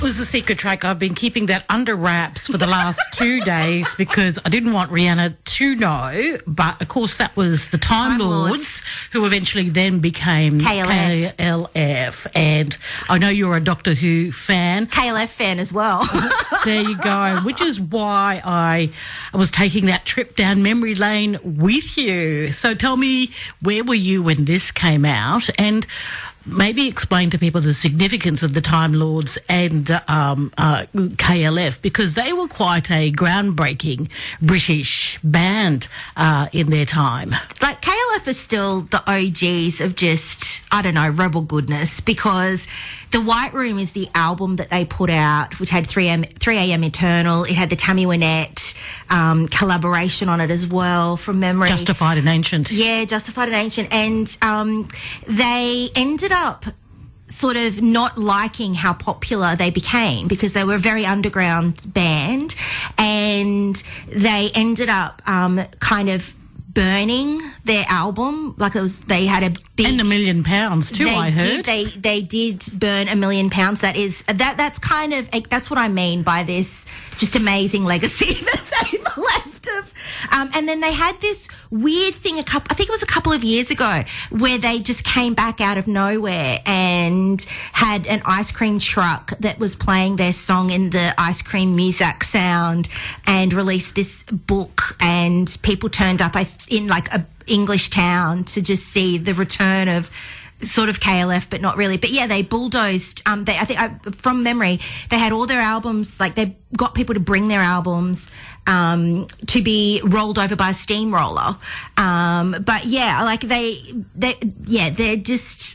was a secret track. I've been keeping that under wraps for the last 2 days because I didn't want Rihanna to know. But, of course, that was the Time Lords, who eventually then became KLF. And I know you're a Doctor Who fan. KLF fan as well. There you go, which is why I was taking that trip down memory lane with you. So tell me, where were you when this came out? And maybe explain to people the significance of the Time Lords and KLF, because they were quite a groundbreaking British band in their time. Like, KLF is still the OGs of just, I don't know, rebel goodness, because The White Room is the album that they put out, which had 3am Eternal. It had the Tammy Wynette collaboration on it as well, from memory. Justified and Ancient. Yeah, Justified and Ancient. And they ended up sort of not liking how popular they became, because they were a very underground band, and they ended up kind of burning their album. Like, they had a big, and £1 million too, I heard. They did burn £1 million. That's kind of, that's what I mean by this just amazing legacy that they've left of. And then they had this weird thing I think it was a couple of years ago, where they just came back out of nowhere and had an ice cream truck that was playing their song in the ice cream music sound, and released this book, and people turned up in like a English town to just see the return of sort of KLF, but not really. But yeah, they bulldozed. From memory, they had all their albums, like they got people to bring their albums to be rolled over by a steamroller. But yeah, like they're just.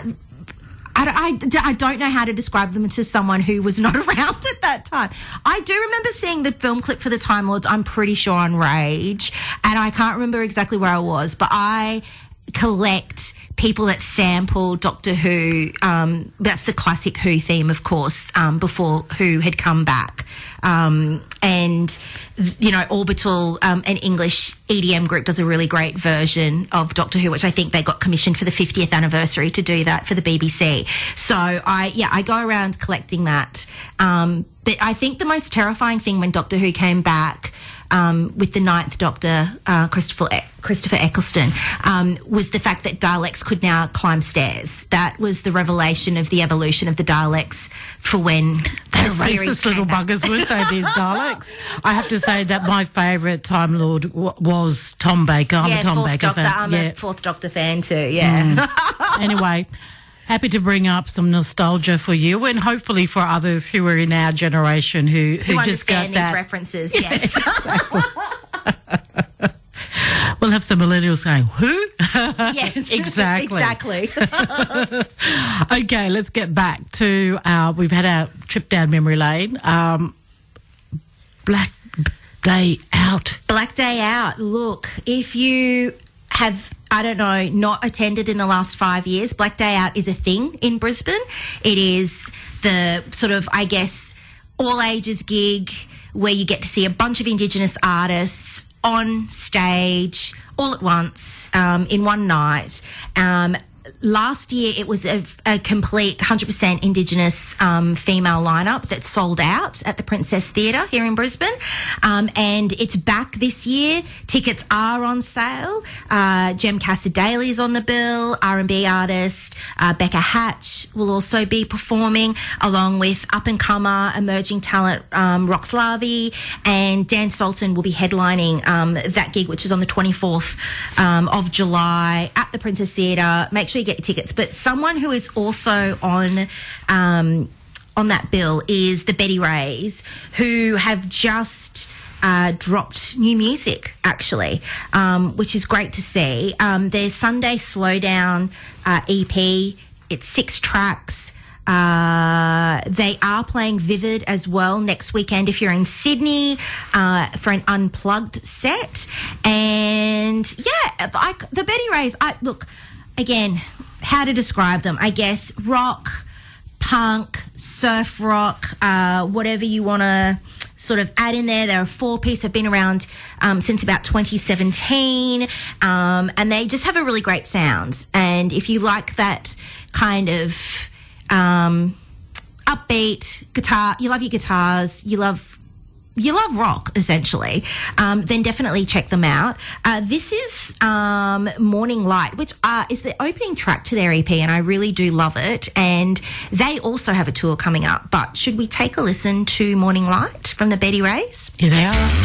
I don't know how to describe them to someone who was not around at that time. I do remember seeing the film clip for the Time Lords, I'm pretty sure on Rage, and I can't remember exactly where I was, but I collect people that sample Doctor Who. That's the classic Who theme, of course, before Who had come back. And, you know, Orbital, an English EDM group, does a really great version of Doctor Who, which I think they got commissioned for the 50th anniversary to do that for the BBC. So I go around collecting that. But I think the most terrifying thing when Doctor Who came back, with the Ninth Doctor, Christopher Eccleston, was the fact that Daleks could now climb stairs. That was the revelation of the evolution of the Daleks for when they're racist little buggers, weren't they, these Daleks? I have to say that my favourite Time Lord was Tom Baker. I'm a Tom Baker fan. I'm a Fourth Doctor fan too, yeah. Anyway, happy to bring up some nostalgia for you, and hopefully for others who are in our generation who just got that. These references, yes. Exactly. We'll have some millennials saying, who? Yes, exactly. Okay, let's get back to we've had our trip down memory lane. Black Day Out. Black Day Out. Look, if you have, I don't know, not attended in the last 5 years, Black Day Out is a thing in Brisbane. It is the sort of, I guess, all ages gig where you get to see a bunch of Indigenous artists on stage all at once in one night. Last year, it was a complete 100% Indigenous female lineup that sold out at the Princess Theatre here in Brisbane. And it's back this year. Tickets are on sale. Jem Cassar-Daley is on the bill. R&B artist Becca Hatch will also be performing, along with up-and-comer emerging talent Rox Larvey, and Dan Sultan will be headlining that gig, which is on the 24th of July at the Princess Theatre. Make sure you get your tickets. But someone who is also on that bill is the Betty Rays, who have just dropped new music, actually, which is great to see. Their Sunday Slowdown EP, it's 6 tracks. They are playing Vivid as well next weekend if you're in Sydney for an unplugged set. And yeah, the Betty Rays, look, again, how to describe them? I guess rock, punk, surf rock, whatever you want to sort of add in there. They're a 4-piece, have been around since about 2017, and they just have a really great sound. And if you like that kind of, upbeat guitar, you love your guitars, you love rock, essentially, then definitely check them out. This is Morning Light, which is the opening track to their EP, and I really do love it. And they also have a tour coming up. But should we take a listen to Morning Light from the Betty Rays? Here they are.